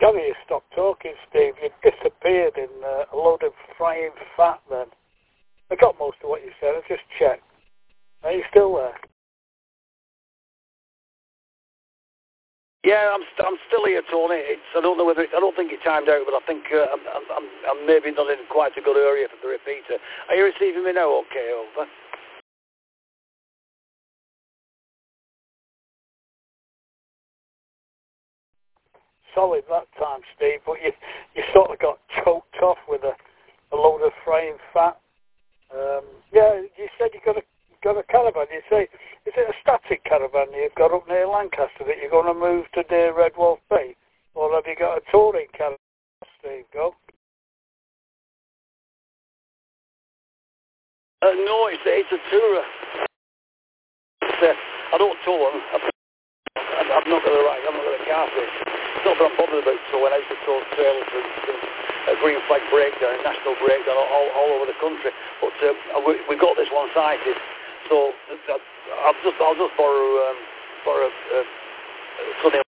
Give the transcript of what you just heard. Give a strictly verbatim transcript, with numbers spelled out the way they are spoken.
Sorry you stopped talking, Steve. You disappeared in uh, a load of frying fat then. I got most of what you said. I just checked. Are you still there? Yeah, I'm st- I'm still here, Tony. It's I don't know whether it, I don't think it timed out, but I think uh, I'm, I'm I'm maybe not in quite a good area for the repeater. Are you receiving me now? Okay, over. Solid that time, Steve, but you you sort of got choked off with a, a load of frying fat. Um, yeah, you said you got a got a caravan. You say, is it a static caravan you've got up near Lancaster that you're going to move to near Red Wolf Bay, or have you got a touring caravan? Steve, go. Uh, no, it's it's a tourer. It's, uh, I don't tow them. I've, I've not got the right. I've not got a car for it. It's not that I'm bothered about towing. I used to tow trailers for a green flag breakdown, national breakdown all, all, all over the country. But uh, we, we got this one sighted, so uh, I'll just I'll just borrow um, borrow uh, Sunday